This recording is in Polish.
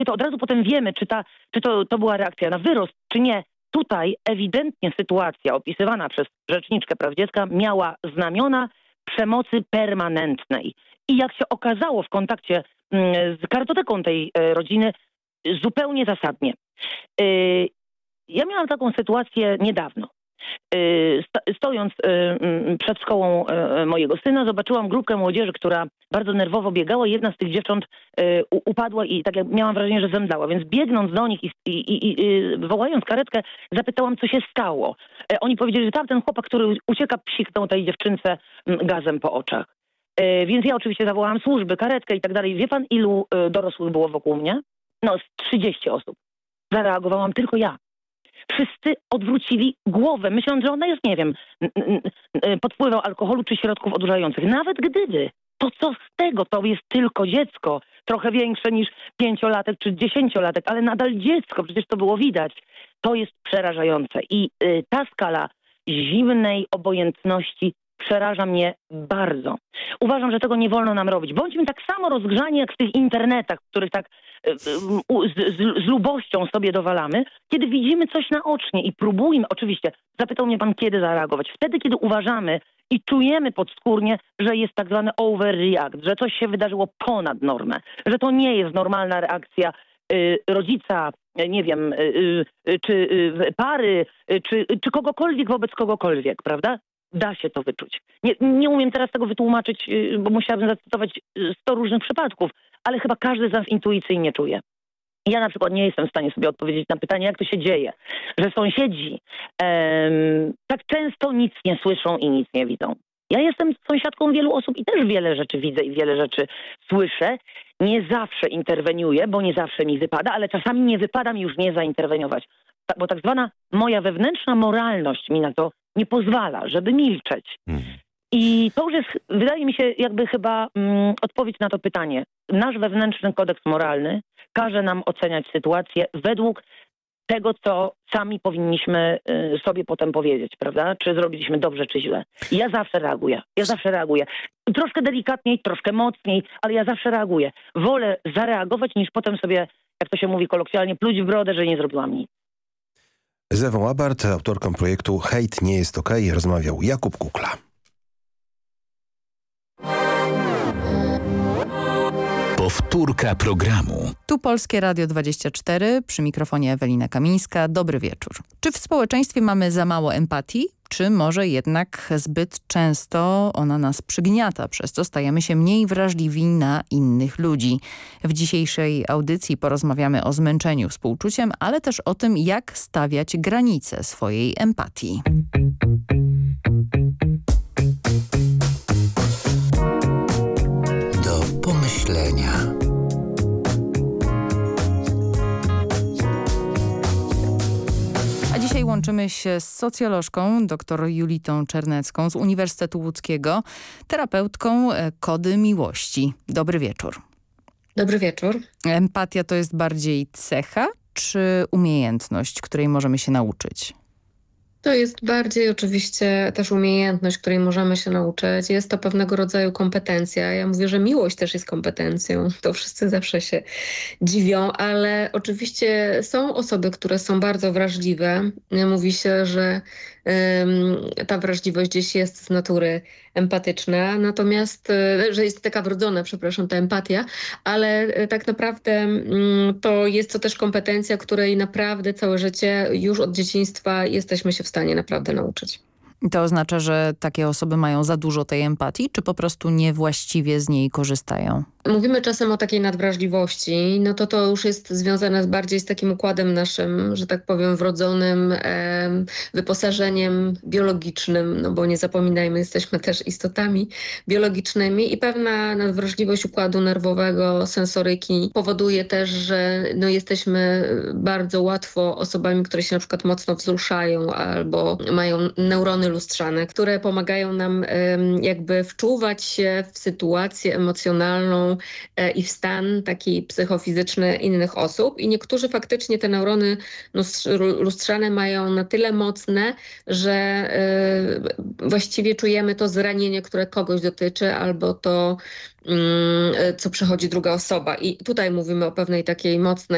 to od razu potem wiemy, czy to była reakcja na wyrost, czy nie. Tutaj ewidentnie sytuacja opisywana przez rzeczniczkę praw dziecka miała znamiona przemocy permanentnej. I jak się okazało w kontakcie z kartoteką tej rodziny, zupełnie zasadnie. Ja miałam taką sytuację niedawno. Stojąc przed szkołą mojego syna, zobaczyłam grupkę młodzieży, która bardzo nerwowo biegała i jedna z tych dziewcząt upadła i tak jak miałam wrażenie, że zemdlała. Więc biegnąc do nich i wołając karetkę, zapytałam, co się stało. Oni powiedzieli, że tamten chłopak, który ucieka, psiknął tej dziewczynce gazem po oczach. Więc ja oczywiście zawołałam służby, karetkę i tak dalej. Wie pan, ilu dorosłych było wokół mnie? No, z 30 osób. Zareagowałam tylko ja. Wszyscy odwrócili głowę, myśląc, że ona jest, nie wiem, pod wpływem alkoholu czy środków odurzających. Nawet gdyby. To co z tego? To jest tylko dziecko. Trochę większe niż 5-latek czy 10-latek, ale nadal dziecko. Przecież to było widać. To jest przerażające. I ta skala zimnej obojętności przeraża mnie bardzo. Uważam, że tego nie wolno nam robić. Bądźmy tak samo rozgrzani jak w tych internetach, w których tak z lubością sobie dowalamy, kiedy widzimy coś naocznie i próbujmy, oczywiście, zapytał mnie pan, kiedy zareagować. Wtedy, kiedy uważamy i czujemy podskórnie, że jest tak zwany overreact, że coś się wydarzyło ponad normę, że to nie jest normalna reakcja rodzica, nie wiem, czy pary, czy kogokolwiek wobec kogokolwiek, prawda? Da się to wyczuć. Nie umiem teraz tego wytłumaczyć, bo musiałabym zacytować 100 różnych przypadków, ale chyba każdy z nas intuicyjnie czuje. Ja na przykład nie jestem w stanie sobie odpowiedzieć na pytanie, jak to się dzieje, że sąsiedzi tak często nic nie słyszą i nic nie widzą. Ja jestem sąsiadką wielu osób i też wiele rzeczy widzę i wiele rzeczy słyszę. Nie zawsze interweniuję, bo nie zawsze mi wypada, ale czasami nie wypada mi już nie zainterweniować. Bo tak zwana moja wewnętrzna moralność mi na to nie pozwala, żeby milczeć. I to już jest, wydaje mi się, jakby chyba odpowiedź na to pytanie. Nasz wewnętrzny kodeks moralny każe nam oceniać sytuację według tego, co sami powinniśmy sobie potem powiedzieć, prawda? Czy zrobiliśmy dobrze, czy źle. I ja zawsze reaguję. Troszkę delikatniej, troszkę mocniej, ale ja zawsze reaguję. Wolę zareagować, niż potem sobie, jak to się mówi kolokwialnie, pluć w brodę, że nie zrobiłam nic. Z Ewą Abart, autorką projektu Hejt nie jest okej, rozmawiał Jakub Kukla. Powtórka programu. Tu Polskie Radio 24, przy mikrofonie Ewelina Kamińska. Dobry wieczór. Czy w społeczeństwie mamy za mało empatii? Czy może jednak zbyt często ona nas przygniata, przez co stajemy się mniej wrażliwi na innych ludzi? W dzisiejszej audycji porozmawiamy o zmęczeniu współczuciem, ale też o tym, jak stawiać granice swojej empatii. Do pomyślenia. A dzisiaj łączymy się z socjolożką dr Julitą Czernecką z Uniwersytetu Łódzkiego, terapeutką Kody Miłości. Dobry wieczór. Dobry wieczór. Empatia to jest bardziej cecha czy umiejętność, której możemy się nauczyć? To jest bardziej oczywiście też umiejętność, której możemy się nauczyć. Jest to pewnego rodzaju kompetencja. Ja mówię, że miłość też jest kompetencją. To wszyscy zawsze się dziwią, ale oczywiście są osoby, które są bardzo wrażliwe. Mówi się, że ta wrażliwość gdzieś jest z natury empatyczna, natomiast, że jest taka wrodzona, przepraszam, ta empatia, ale tak naprawdę to jest to też kompetencja, której naprawdę całe życie, już od dzieciństwa jesteśmy się w stanie naprawdę nauczyć. To oznacza, że takie osoby mają za dużo tej empatii, czy po prostu niewłaściwie z niej korzystają? Mówimy czasem o takiej nadwrażliwości, no to już jest związane bardziej z takim układem naszym, że tak powiem, wrodzonym wyposażeniem biologicznym, no bo nie zapominajmy, jesteśmy też istotami biologicznymi i pewna nadwrażliwość układu nerwowego, sensoryki powoduje też, że no jesteśmy bardzo łatwo osobami, które się na przykład mocno wzruszają albo mają neurony lustrzane, które pomagają nam jakby wczuwać się w sytuację emocjonalną i w stan taki psychofizyczny innych osób. I niektórzy faktycznie te neurony lustrzane mają na tyle mocne, że właściwie czujemy to zranienie, które kogoś dotyczy, albo to, co przechodzi druga osoba. I tutaj mówimy o pewnej takiej mocnej